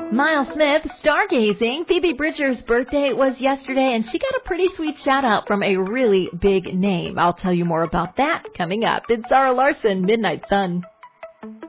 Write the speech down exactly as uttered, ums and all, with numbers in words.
Miles Smith, stargazing. Phoebe Bridgers' birthday was yesterday, and she got a pretty sweet shout-out from a really big name. I'll tell you more about that coming up. It's Zara Larson, Midnight Sun.